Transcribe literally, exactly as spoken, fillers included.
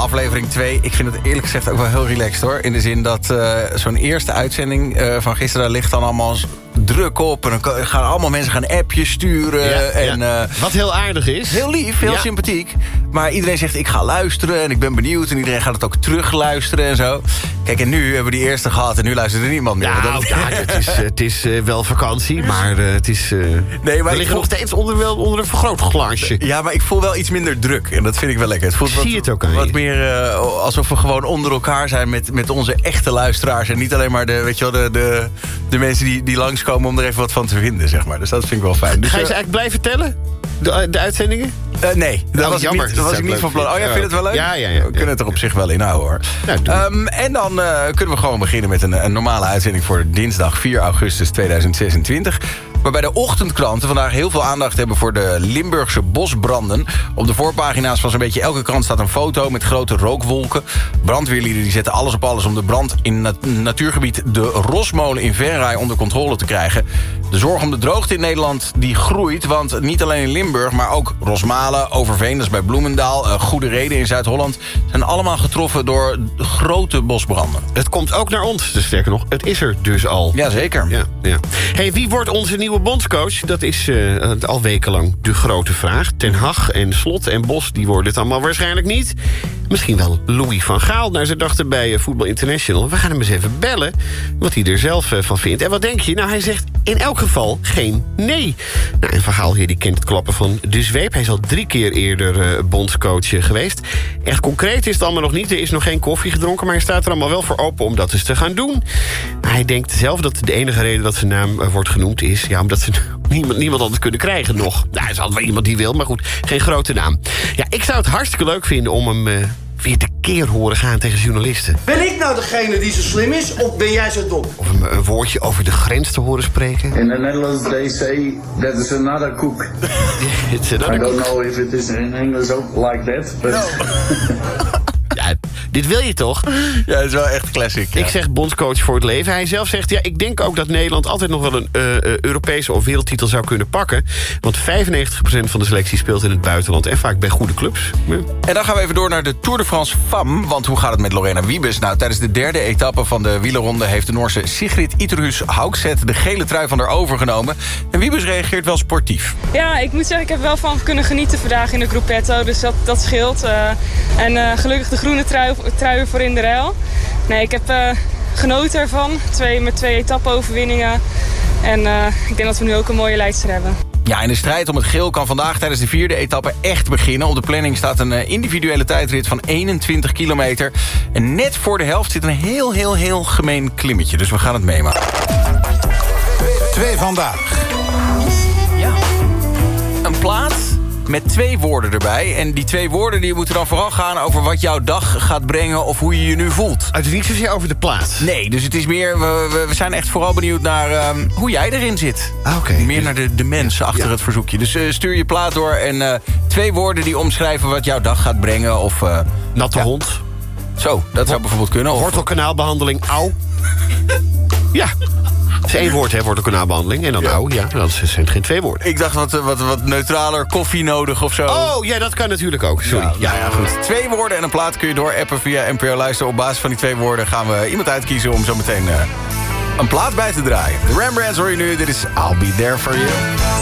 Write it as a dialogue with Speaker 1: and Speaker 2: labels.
Speaker 1: aflevering twee. Ik vind het eerlijk gezegd ook wel heel relaxed, hoor. In de zin dat uh, zo'n eerste uitzending uh, van gisteren... ligt dan allemaal druk op. En dan gaan allemaal mensen gaan appjes sturen.
Speaker 2: Ja,
Speaker 1: en,
Speaker 2: ja.
Speaker 1: Uh,
Speaker 2: Wat heel aardig is.
Speaker 1: Heel lief, heel
Speaker 2: ja.
Speaker 1: sympathiek. Maar iedereen zegt, ik ga luisteren en ik ben benieuwd. En iedereen gaat het ook terugluisteren en zo. Kijk, en nu hebben we die eerste gehad en nu luistert er niemand meer.
Speaker 2: Ja,
Speaker 1: dat...
Speaker 2: ja het is, het is uh, wel vakantie, maar uh, het is... Uh,
Speaker 1: nee, maar
Speaker 2: we liggen
Speaker 1: voel...
Speaker 2: nog steeds onder, wel, onder een vergrootglaasje.
Speaker 1: Ja, maar ik voel wel iets minder druk. En dat vind ik wel lekker. Het voelt
Speaker 2: Zie
Speaker 1: wat,
Speaker 2: het ook aan
Speaker 1: wat
Speaker 2: je.
Speaker 1: meer uh, alsof we gewoon onder elkaar zijn met, met onze echte luisteraars. En niet alleen maar de, weet je wel, de, de, de mensen die, die langskomen om er even wat van te vinden, zeg maar. Dus dat vind ik wel fijn. Dus,
Speaker 2: Ga je ze
Speaker 1: uh,
Speaker 2: eigenlijk blijven tellen? De, de uitzendingen?
Speaker 1: Uh, nee, dat
Speaker 2: oh,
Speaker 1: was
Speaker 2: jammer.
Speaker 1: ik niet, dat was ik niet van plan. Oh, jij vindt het wel leuk?
Speaker 2: Ja, ja, ja.
Speaker 1: We kunnen het er op zich wel inhouden, hoor.
Speaker 2: Ja,
Speaker 1: um, en dan uh, kunnen we gewoon beginnen met een, een normale uitzending... voor dinsdag vier augustus tweeduizend zesentwintig... waarbij de ochtendkranten vandaag heel veel aandacht hebben... voor de Limburgse bosbranden. Op de voorpagina's van zo'n beetje elke krant staat een foto... met grote rookwolken. Brandweerlieden die zetten alles op alles om de brand... in het natuurgebied de Rosmolen in Venray onder controle te krijgen. De zorg om de droogte in Nederland die groeit... want niet alleen in Limburg, maar ook Rosmalen, Overveen... dat is bij Bloemendaal, uh, Goede Reden in Zuid-Holland... zijn allemaal getroffen door grote bosbranden.
Speaker 2: Het komt ook naar ons, dus sterker nog, het is er dus al.
Speaker 1: Jazeker.
Speaker 2: Ja, ja. Hey, wie wordt onze nieuwe bondscoach? Dat is uh, al wekenlang de grote vraag. Ten Hag en Slot en Bos, die worden het allemaal waarschijnlijk niet. Misschien wel Louis van Gaal. Nou, ze dachten bij uh, Voetbal International... we gaan hem eens even bellen, wat hij er zelf uh, van vindt. En wat denk je? Nou, hij zegt in elk geval geen nee. Nou, en Van Gaal hier, die kent het klappen van de zweep. Hij is al drie keer eerder uh, bondscoach uh, geweest. Echt concreet is het allemaal nog niet. Er is nog geen koffie gedronken, maar hij staat er allemaal wel voor open om dat eens te gaan doen. Nou, hij denkt zelf dat de enige reden dat zijn naam uh, wordt genoemd is... ja, omdat ze niemand, niemand anders kunnen krijgen nog. Nou, er is altijd wel iemand die wil, maar goed, geen grote naam. Ja, ik zou het hartstikke leuk vinden om hem... Uh, weer te keer horen gaan tegen journalisten.
Speaker 3: Ben ik nou degene die zo slim is, of ben jij zo dom?
Speaker 2: Of hem een woordje over de grens te horen spreken.
Speaker 4: In the Netherlands they say that is another cook.
Speaker 2: It's another
Speaker 4: I don't
Speaker 2: cook.
Speaker 4: know if it is in English ook like that, but... No.
Speaker 2: Ja, dit wil je toch?
Speaker 1: Ja, dat is wel echt classic. Ja.
Speaker 2: Ik zeg bondscoach voor het leven. Hij zelf zegt, ja, ik denk ook dat Nederland altijd nog wel een uh, uh, Europese of wereldtitel zou kunnen pakken. Want vijfennegentig procent van de selectie speelt in het buitenland en vaak bij goede clubs. Ja.
Speaker 1: En dan gaan we even door naar de Tour de France Femme. Want hoe gaat het met Lorena Wiebes? Nou, tijdens de derde etappe van de wielerronde heeft de Noorse Sigrid Iturhus Haugset de gele trui van haar overgenomen. En Wiebes reageert wel sportief.
Speaker 5: Ja, ik moet zeggen, ik heb wel van kunnen genieten vandaag in de Gruppetto. Dus dat, dat scheelt. Uh, en uh, gelukkig de groene trui, trui voor in de ruil. Nee, ik heb uh, genoten ervan. Twee, met twee etappe-overwinningen. En uh, ik denk dat we nu ook een mooie leidster hebben.
Speaker 1: Ja, en de strijd om het geel kan vandaag tijdens de vierde etappe echt beginnen. Op de planning staat een uh, individuele tijdrit van eenentwintig kilometer. En net voor de helft zit een heel, heel, heel gemeen klimmetje. Dus we gaan het meemaken.
Speaker 6: Twee vandaag.
Speaker 1: Ja. Een plaat met twee woorden erbij. En die twee woorden die moeten dan vooral gaan over wat jouw dag gaat brengen of hoe je je nu voelt.
Speaker 2: Het is niet zozeer over de plaats.
Speaker 1: Nee, dus het is meer, we, we, we zijn echt vooral benieuwd naar um, hoe jij erin zit.
Speaker 2: Ah, oké. Okay.
Speaker 1: Meer naar de, de mensen achter ja. het verzoekje. Dus uh, stuur je plaat door en uh, twee woorden die omschrijven wat jouw dag gaat brengen. Of, uh,
Speaker 2: Natte
Speaker 1: ja.
Speaker 2: hond.
Speaker 1: Zo, dat zou bijvoorbeeld kunnen. Of
Speaker 2: wortelkanaalbehandeling, auw. Ja. Het is één woord, hè, wortelkanaalbehandeling. En dan ja. auw, ja, dat zijn geen twee woorden.
Speaker 1: Ik dacht wat, wat, wat neutraler, koffie nodig of zo.
Speaker 2: Oh, ja, dat kan natuurlijk ook. Sorry.
Speaker 1: Ja,
Speaker 2: ja,
Speaker 1: ja, ja, goed. Twee woorden en een plaat kun je door appen via N P O Luister. Op basis van die twee woorden gaan we iemand uitkiezen om zo meteen uh, een plaat bij te draaien. De Rembrandts hoor je nu. Dit is I'll Be There For You.